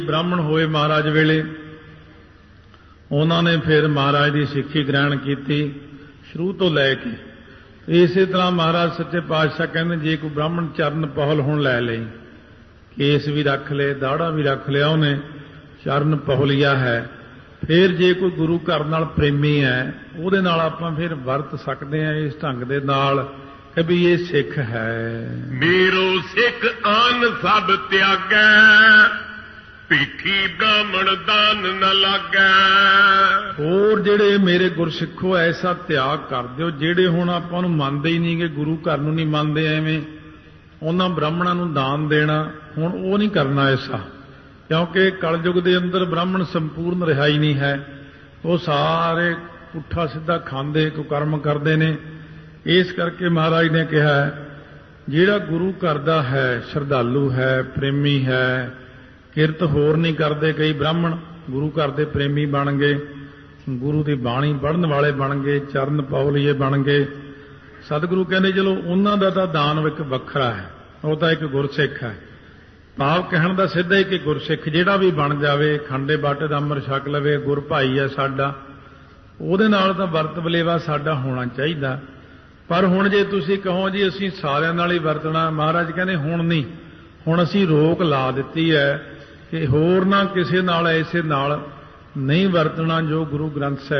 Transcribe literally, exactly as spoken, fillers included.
ब्राह्मण होए महाराज वेले उन्होंने फिर महाराज की सिक्खी ग्रहण की शुरू तो लैके। इस तरह महाराज सच्चे पातशाह कहते जे कोई ब्राह्मण चरण पहल हुण लै लई, केस भी रख ले, दाड़ा भी रख लिया, उन्हें चरण पहलिया है, फिर जे कोई गुरु घर नाल प्रेमी है उहदे नाल आपां फिर वरत सकते हैं इस ढंग दे नाल कि भी ये सिख है। मेरो सिख आन सब त्यागै, पीठी ब्राह्मण दान न लागै। और जेड़े मेरे गुरसिखो ऐसा त्याग कर दिओ जेड़े हुण आपां नूं मनदे ही नहीं, कि गुरु घर नूं नहीं मनदे, एवें उन्हां ब्राह्मणां नूं दान देना हुण वो नहीं करना ऐसा, क्योंकि कलयुग के अंदर ब्राह्मण संपूर्ण रिहाई नहीं है। वो सारे पुट्ठा सीधा खांदे कुकर्म करते हैं। इस करके महाराज ने कहा जिहड़ा गुरु घर दा है, श्रद्धालु है, प्रेमी है, किरत होर नहीं करते। कई ब्राह्मण गुरु घर के प्रेमी बन गए, गुरु की बाणी पढ़न वाले बन गए, चरण पौलीए बन गए। सतगुरु कहते चलो उन्हों का तो दान एक वखरा है, वो तो एक गुरसिख है। भाव कहण दा सिद्धा ही कि गुरसिख जिहड़ा भी बन जावे, खंडे बाटे दा अमर छक लवे, गुर भाई है साडा, उहदे नाल तां वरत वलेवा साडा होना चाहिए। पर हुण जे तुसीं कहो जी असीं सारिआं नाल ही वरतना, महाराज कहने हुण नहीं, हुण असीं रोक ला दित्ती है कि होर ना किसे नाल ऐसे नाल नहीं वरतना जो गुरु ग्रंथ ਸਾਹਿਬ